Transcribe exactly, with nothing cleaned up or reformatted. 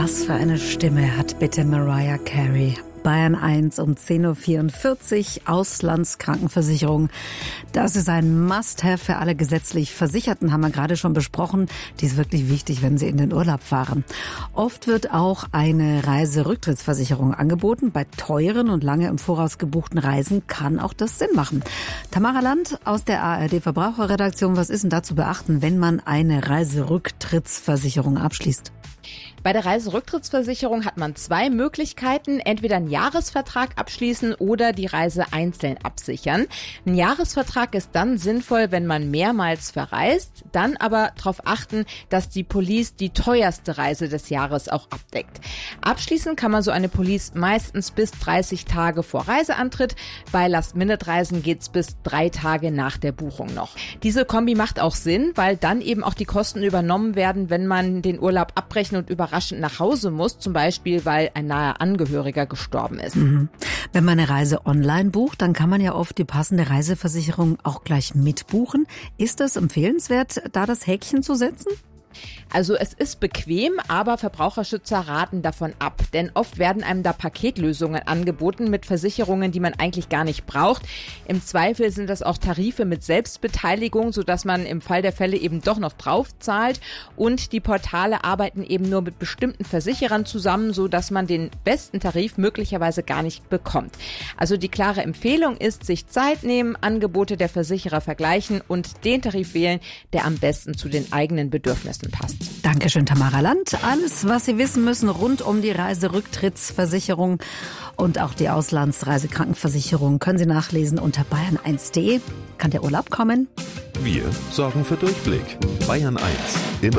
Was für eine Stimme hat bitte Mariah Carey. Bayern eins um zehn Uhr vierundvierzig, Auslandskrankenversicherung. Das ist ein Must-have für alle gesetzlich Versicherten, haben wir gerade schon besprochen. Die ist wirklich wichtig, wenn sie in den Urlaub fahren. Oft wird auch eine Reiserücktrittsversicherung angeboten. Bei teuren und lange im Voraus gebuchten Reisen kann auch das Sinn machen. Tamara Land aus der A R D-Verbraucherredaktion, was ist denn da zu beachten, wenn man eine Reiserücktrittsversicherung abschließt? Bei der Reiserücktrittsversicherung hat man zwei Möglichkeiten, entweder einen Jahresvertrag abschließen oder die Reise einzeln absichern. Ein Jahresvertrag ist dann sinnvoll, wenn man mehrmals verreist, dann aber darauf achten, dass die Police die teuerste Reise des Jahres auch abdeckt. Abschließen kann man so eine Police meistens bis dreißig Tage vor Reiseantritt, bei Last-Minute-Reisen geht's bis drei Tage nach der Buchung noch. Diese Kombi macht auch Sinn, weil dann eben auch die Kosten übernommen werden, wenn man den Urlaub abbrechen und überraschend nach Hause muss, zum Beispiel, weil ein naher Angehöriger gestorben ist. Mhm. Wenn man eine Reise online bucht, dann kann man ja oft die passende Reiseversicherung auch gleich mitbuchen. Ist das empfehlenswert, da das Häkchen zu setzen? Also es ist bequem, aber Verbraucherschützer raten davon ab, denn oft werden einem da Paketlösungen angeboten mit Versicherungen, die man eigentlich gar nicht braucht. Im Zweifel sind das auch Tarife mit Selbstbeteiligung, sodass man im Fall der Fälle eben doch noch drauf zahlt, und die Portale arbeiten eben nur mit bestimmten Versicherern zusammen, sodass man den besten Tarif möglicherweise gar nicht bekommt. Also die klare Empfehlung ist, sich Zeit nehmen, Angebote der Versicherer vergleichen und den Tarif wählen, der am besten zu den eigenen Bedürfnissen passt. Dankeschön, Tamara Land. Alles, was Sie wissen müssen rund um die Reiserücktrittsversicherung und auch die Auslandsreisekrankenversicherung, können Sie nachlesen unter bayern eins punkt de. Kann der Urlaub kommen? Wir sorgen für Durchblick. Bayern eins. Immer